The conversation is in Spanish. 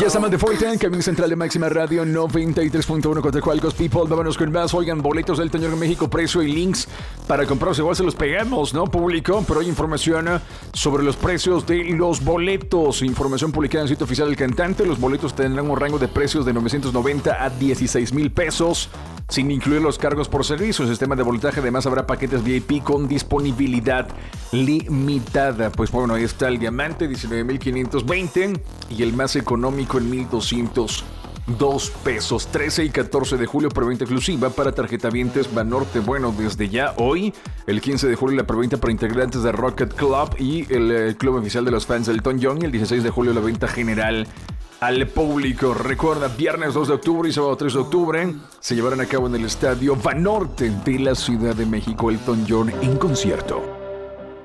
Ya estamos de Forten, camino central de Máxima Radio 93.1 Coatzacoalcos, people. Vámonos con más. Oigan, boletos del Toñón en México, precio y links para comprarlos. Igual se los pegamos, ¿no? Público, pero hay información sobre los precios de los boletos. Información publicada en el sitio oficial del cantante. Los boletos tendrán un rango de precios de 990 a 16,000 pesos, sin incluir los cargos por servicio. Sistema de boletaje. Además, habrá paquetes VIP con disponibilidad limitada. Pues bueno, ahí está el diamante, 19,520, y el más económico en 1,202 pesos. 13 y 14 de julio, preventa exclusiva para tarjetavientes Banorte. Bueno, desde ya hoy, el 15 de julio, la preventa para integrantes de Rocket Club y el club oficial de los fans del Elton John. Y el 16 de julio, la venta general al público. Recuerda, viernes 2 de octubre y sábado 3 de octubre se llevarán a cabo en el estadio Banorte de la Ciudad de México, Elton John en concierto.